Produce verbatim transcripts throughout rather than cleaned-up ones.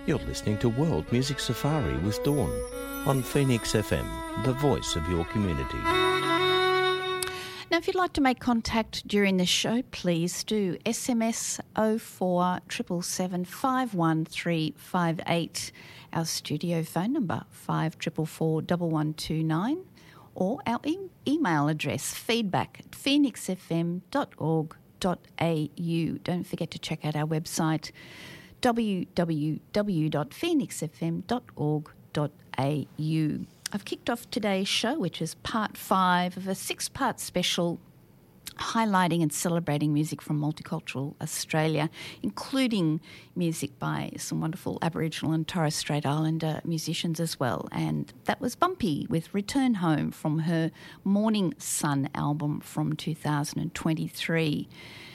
You're listening to World Music Safari with Dawn on Phoenix F M, the voice of your community. Now, if you'd like to make contact during the show, please do S M S oh four seven seven seven five one three five eight, our studio phone number five four four four one one two nine, or our e- email address feedback at phoenix f m dot org dot a u. Don't forget to check out our website w w w dot phoenix f m dot org dot a u. I've kicked off today's show, which is part five of a six-part special highlighting and celebrating music from multicultural Australia, including music by some wonderful Aboriginal and Torres Strait Islander musicians as well. And that was Bumpy with Return Home from her Morning Sun album from two thousand twenty-three.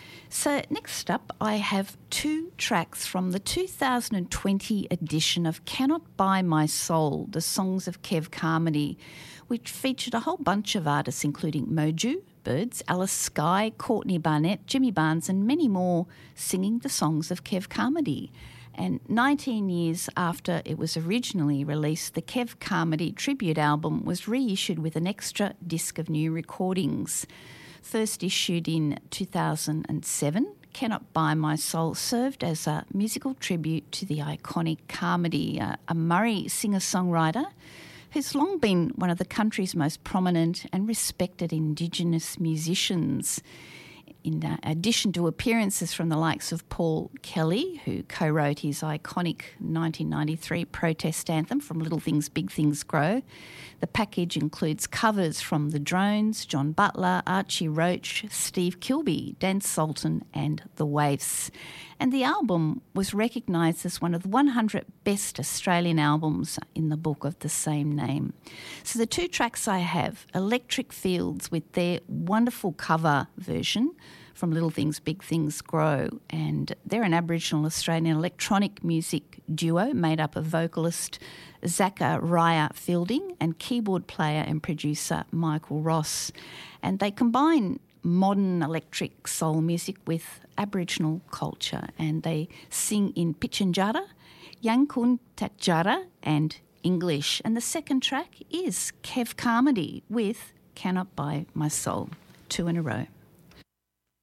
So next up, I have two tracks from the two thousand twenty edition of Cannot Buy My Soul, the Songs of Kev Carmody, which featured a whole bunch of artists including Moju, Birds, Alice Skye, Courtney Barnett, Jimmy Barnes and many more singing the songs of Kev Carmody. And nineteen years after it was originally released, the Kev Carmody tribute album was reissued with an extra disc of new recordings. First issued in two thousand seven, Cannot Buy My Soul served as a musical tribute to the iconic Carmody, uh, a Murray singer-songwriter who's long been one of the country's most prominent and respected Indigenous musicians. In addition to appearances from the likes of Paul Kelly, who co-wrote his iconic nineteen ninety-three protest anthem From Little Things Big Things Grow, the package includes covers from The Drones, John Butler, Archie Roach, Steve Kilbey, Dan Sultan and The Waifs. And the album was recognised as one of the one hundred best Australian albums in the book of the same name. So the two tracks I have, Electric Fields with their wonderful cover version from Little Things Big Things Grow, and they're an Aboriginal Australian electronic music duo made up of vocalist Zachariah Fielding and keyboard player and producer Michael Ross. And they combine modern electric soul music with Aboriginal culture, and they sing in Pitjantjatjara, Yankun Tatjara and English. And the second track is Kev Carmody with Cannot Buy My Soul. Two in a row.